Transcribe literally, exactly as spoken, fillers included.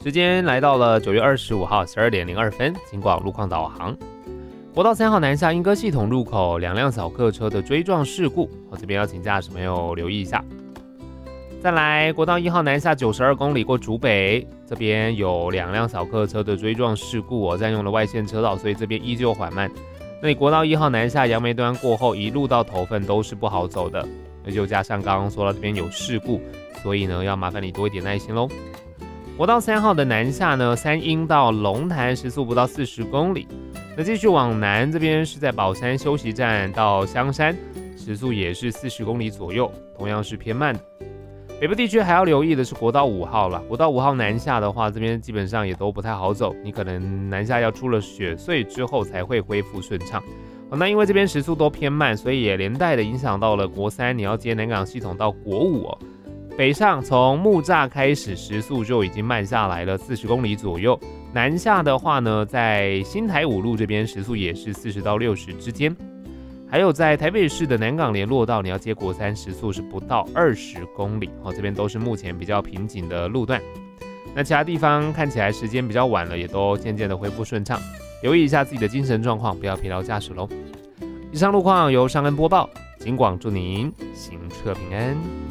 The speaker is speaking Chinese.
时间来到了九月二十五号十二点零二分，警广路况导航。国道三号南下莺歌系统入口两辆小客车的追撞事故，我这边要请驾驶朋友留意一下。再来，国道一号南下九十二公里过竹北，这边有两辆小客车的追撞事故，我占用了外线车道，所以这边依旧缓慢。那你国道一号南下杨梅端过后，一路到头份都是不好走的，那就加上刚刚说到这边有事故，所以呢要麻烦你多一点耐心咯。国道三号的南下呢，三鹰到龙潭时速不到四十公里，那继续往南这边是在宝山休息站到香山，时速也是四十公里左右，同样是偏慢的。北部地区还要留意的是国道五号了，国道五号南下的话，这边基本上也都不太好走，你可能南下要出了雪隧之后才会恢复顺畅。哦、那因为这边时速都偏慢，所以也连带的影响到了国三，你要接南港系统到国五哦。北上从木栅开始，时速就已经慢下来了四十公里左右。南下的话呢，在新台五路这边时速也是四十到六十之间。还有在台北市的南港联络道，你要接国三，时速是不到二十公里。哦，这边都是目前比较瓶颈的路段。那其他地方看起来时间比较晚了，也都渐渐的恢复顺畅。留意一下自己的精神状况，不要疲劳驾驶喽。以上路况由尚恩播报，警广祝您行车平安。